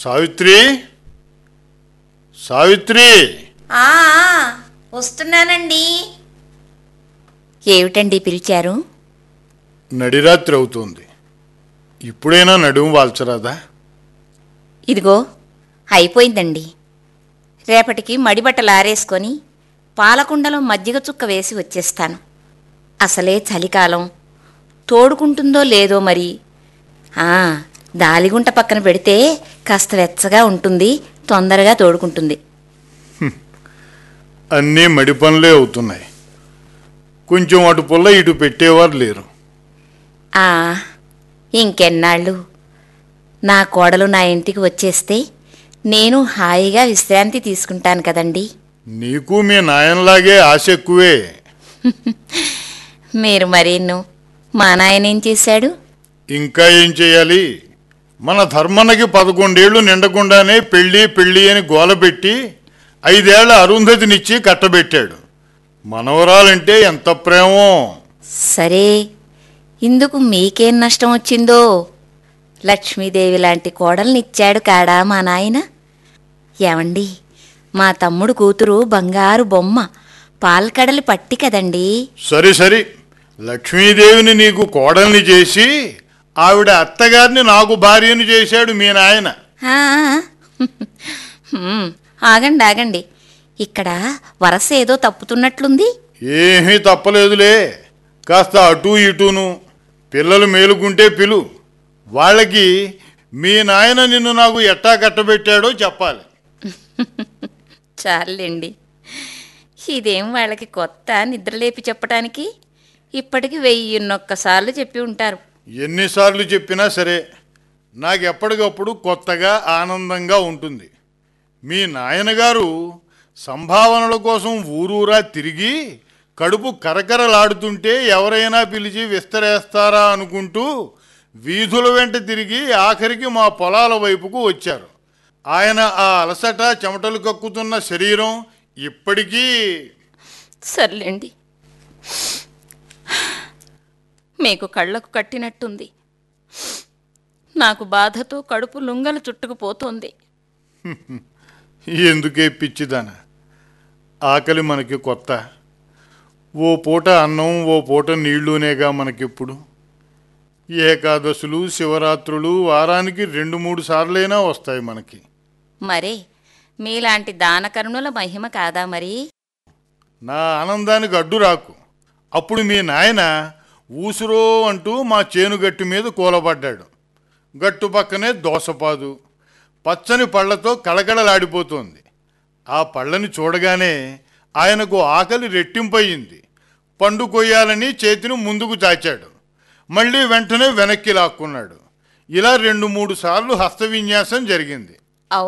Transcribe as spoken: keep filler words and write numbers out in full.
సావిత్రి సావిత్రి ఆ వస్తున్నానండి. ఏమిటండి పిలిచారు? నడిరాత్రి అవుతోంది, ఇప్పుడైనా నడుము వాల్చరాదా? ఇదిగో అయిపోయిందండి. రేపటికి మడిబట్టలు ఆరేసుకొని పాలకుండలో మజ్జిగ చుక్క వేసి వచ్చేస్తాను. అసలే చలికాలం, తోడుకుంటుందో లేదో మరి. దాలిగుంట పక్కన పెడితే కాస్త వెచ్చగా ఉంటుంది, తొందరగా తోడుకుంటుంది. అన్నీ మడి పనులే అవుతున్నాయి. కొంచెం అటు పుల్ల ఇటు పెట్టేవారు లేరు. ఇంకెన్నాళ్ళు నా కోడలు నా ఇంటికి వచ్చేస్తే నేను హాయిగా విశ్రాంతి తీసుకుంటాను కదండి. నీకు మీ నాయనలాగే ఆశ ఎక్కువే. మీరు మరీను. మా నాయన ఏం చేశాడు? ఇంకా ఏం చేయాలి? మన ధర్మన్నకి పదకొండేళ్లు నిండకుండానే పెళ్ళి పెళ్ళి అని గోలబెట్టి ఐదేళ్ల అరుంధతినిచ్చి కట్టబెట్టాడు. మనవరాలంటే ఎంత ప్రేమో. సరే, ఇందుకు మీకేం నష్టం వచ్చిందో? లక్ష్మీదేవి లాంటి కోడల్నిచ్చాడు కాడా మా నాయన. ఏమండి, మా తమ్ముడు కూతురు బంగారు బొమ్మ, పాల్కడలి పట్టి కదండి. సరి సరి లక్ష్మీదేవిని నీకు కోడల్ని చేసి ఆవిడ అత్తగారిని నాకు భార్యను చేశాడు మీ నాయన. ఆగండి ఆగండి, ఇక్కడ వరస ఏదో తప్పుతున్నట్లుంది. ఏమీ తప్పలేదులే, కాస్త అటూ ఇటూను. పిల్లలు మేలుకుంటే పిలు. వాళ్ళకి మీ నాయన నిన్ను నాకు ఎట్టా కట్టబెట్టాడో చెప్పాలి. చాలండి, ఇదేం వాళ్ళకి కొత్త నిద్రలేపి చెప్పటానికి? ఇప్పటికి వెయ్యిన్నొక్కసార్లు చెప్పి ఉంటారు. ఎన్నిసార్లు చెప్పినా సరే నాకెప్పటికప్పుడు కొత్తగా ఆనందంగా ఉంటుంది. మీ నాయనగారు సంభావనల కోసం ఊరూరా తిరిగి కడుపు కరకరలాడుతుంటే ఎవరైనా పిలిచి విస్తరేస్తారా అనుకుంటూ వీధుల వెంట తిరిగి ఆఖరికి మా పొలాల వైపుకు వచ్చారు. ఆయన ఆ అలసట చెమటలు కక్కుతున్న శరీరం ఇప్పటికీ... సర్లేండి, మీకు కళ్ళకు కట్టినట్టుంది. నాకు బాధతో కడుపు లుంగలు చుట్టుకుపోతోంది. ఎందుకే పిచ్చిదానా, ఆకలి మనకి కొత్త. ఓ పూట అన్నం, ఓ పూట నీళ్లునేగా మనకిప్పుడు. ఏకాదశులు, శివరాత్రులు వారానికి రెండు మూడు సార్లైనా వస్తాయి మనకి. మరే మీలాంటి దానకరుణుల మహిమ కాదా మరి? నా ఆనందానికి అడ్డు రాకు. అప్పుడు మీ నాయన ఊసురో అంటూ మా చేనుగట్టు మీద కూలబడ్డాడు. గట్టు పక్కనే దోసపాదు పచ్చని పళ్లతో కళకళలాడిపోతోంది. ఆ పళ్ళని చూడగానే ఆయనకు ఆకలి రెట్టింపయింది. పండు కొయ్యాలని చేతిని ముందుకు చాచాడు. మళ్ళీ వెంటనే వెనక్కి లాక్కున్నాడు. ఇలా రెండు మూడు సార్లు హస్తవిన్యాసం జరిగింది.